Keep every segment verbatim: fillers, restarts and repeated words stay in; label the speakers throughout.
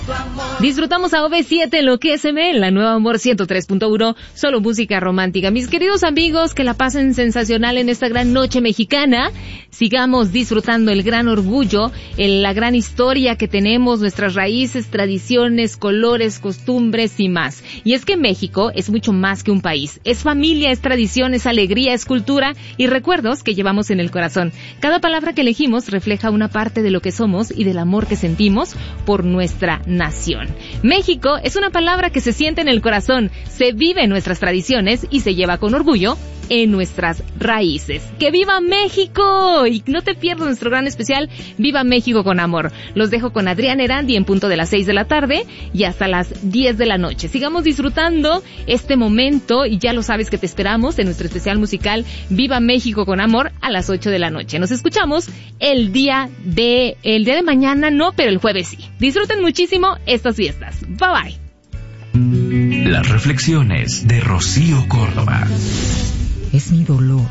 Speaker 1: Disfrutamos a O V siete en lo que es M, en la nueva Amor ciento tres punto uno, solo música romántica. Mis queridos amigos, que la pasen sensacional en esta gran noche mexicana. Sigamos disfrutando el gran orgullo, el, la gran historia que tenemos, nuestras raíces, tradiciones, colores, costumbres y más. Y es que México es mucho más que un país. Es familia, es tradición, es alegría, es cultura y recuerdos que llevamos en el corazón. Cada palabra que elegimos refleja una parte de lo que somos y del amor que sentimos por nuestra nación. México es una palabra que se siente en el corazón, se vive en nuestras tradiciones y se lleva con orgullo en nuestras raíces. ¡Que viva México! Y no te pierdas nuestro gran especial Viva México con Amor. Los dejo con Adrián Erandi en punto de las seis de la tarde y hasta las diez de la noche. Sigamos disfrutando este momento y ya lo sabes que te esperamos en nuestro especial musical Viva México con Amor a las ocho de la noche. Nos escuchamos el día de, el día de mañana no, pero el jueves sí. Disfruten muchísimo estas fiestas. Bye bye.
Speaker 2: Las reflexiones de Rocío Córdoba.
Speaker 3: Es mi dolor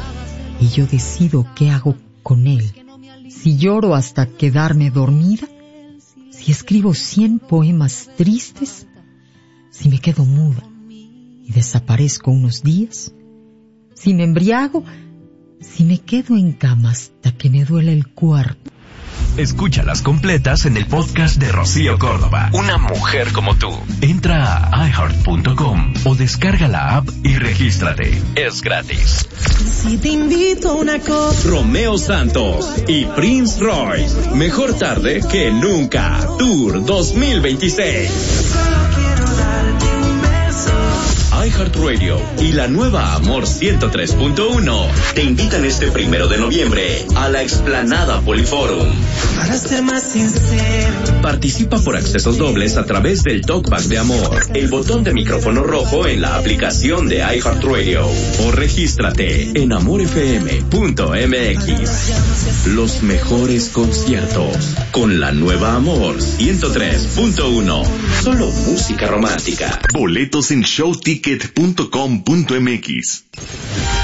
Speaker 3: y yo decido qué hago con él. Si lloro hasta quedarme dormida, si escribo cien poemas tristes, si me quedo muda y desaparezco unos días, si me embriago, si me quedo en cama hasta que me duele el cuerpo.
Speaker 2: Escúchalas completas en el podcast de Rocío Córdoba. Una mujer como tú. Entra a i heart punto com o descarga la app y regístrate. Es gratis.
Speaker 4: Si te invito a una cosa.
Speaker 5: Romeo Santos y Prince Royce. Mejor tarde que nunca. Tour dos mil veintiséis.
Speaker 4: Solo quiero darte un beso.
Speaker 5: iHeartRadio y la nueva Amor ciento tres punto uno te invitan este primero de noviembre a la explanada Poliforum.
Speaker 4: Para ser más sincero,
Speaker 5: participa por accesos dobles a través del Talkback de Amor, el botón de micrófono rojo en la aplicación de iHeartRadio o regístrate en amor f m punto m x. Los mejores conciertos con la nueva Amor ciento tres punto uno. Solo música romántica.
Speaker 2: Boletos en show ticket punto com punto m x.